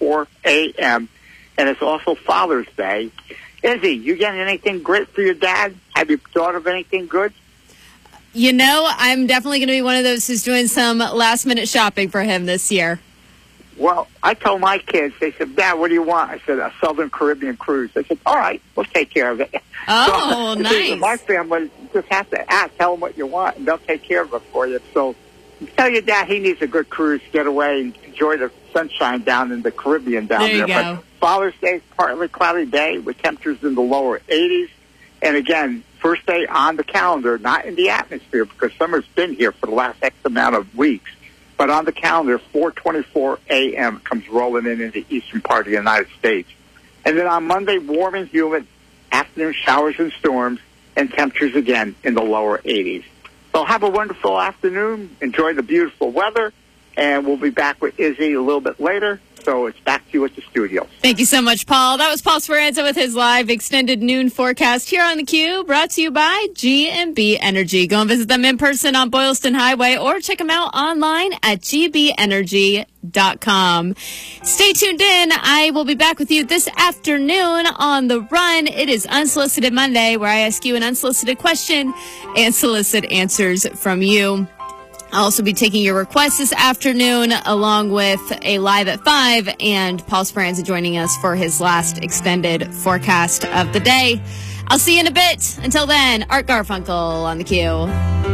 4:24 a.m., and it's also Father's Day. Izzy, you getting anything great for your dad? Have you thought of anything good? You know, I'm definitely going to be one of those who's doing some last-minute shopping for him this year. Well, I told my kids, they said, Dad, what do you want? I said, a Southern Caribbean cruise. They said, all right, we'll take care of it. Oh, so, nice. My family just has to tell them what you want, and they'll take care of it for you. So tell your dad he needs a good cruise, get away, and enjoy the sunshine down in the Caribbean down there. There You go. But Father's Day, partly cloudy day with temperatures in the lower 80s. And again, first day on the calendar, not in the atmosphere, because summer's been here for the last X amount of weeks. But on the calendar, 4:24 a.m. comes rolling in the eastern part of the United States. And then on Monday, warm and humid, afternoon showers and storms, and temperatures again in the lower 80s. So have a wonderful afternoon. Enjoy the beautiful weather. And we'll be back with Izzy a little bit later. So it's back to you at the studio. Thank you so much, Paul. That was Paul Speranza with his live extended noon forecast here on theCUBE, brought to you by GMB Energy. Go and visit them in person on Boylston Highway or check them out online at gbenergy.com. Stay tuned in. I will be back with you this afternoon on The Run. It is Unsolicited Monday, where I ask you an unsolicited question and solicit answers from you. I'll also be taking your requests this afternoon, along with a live at 5, and Paul Speranza joining us for his last extended forecast of the day. I'll see you in a bit. Until then, Art Garfunkel on theCUBE.